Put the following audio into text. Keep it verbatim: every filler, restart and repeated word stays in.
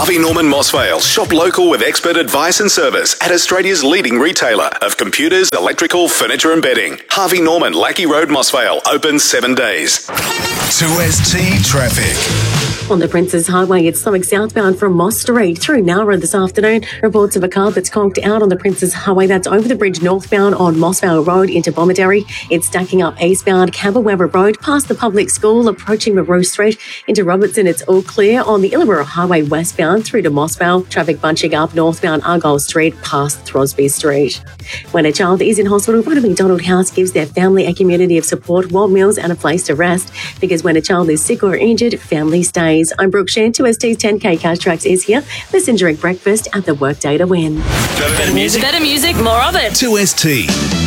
Harvey Norman Mossvale. Shop local with expert advice and service at Australia's leading retailer of computers, electrical, furniture and bedding. Harvey Norman, Lackey Road, Mossvale. Open seven days. two S T traffic. On the Princes Highway, it's slowing southbound from Moss Street through Nowra this afternoon. Reports of a car that's conked out on the Princes Highway. That's over the bridge northbound on Mossvale Road into Bomaderry. It's stacking up eastbound Camberwebber Road past the public school, approaching Maroon Street into Robertson. It's all clear on the Illawarra Highway westbound through to Mossvale. Traffic bunching up northbound Argyle Street past Throsby Street. When a child is in hospital, Ronald McDonald House gives their family a community of support, warm meals and a place to rest. Because when a child is sick or injured, family stays. I'm Brooke Shan. two S T's ten K Cash Tracks is here. Listen during breakfast at the Workday to win. Better music. Better music, more of it. two S T.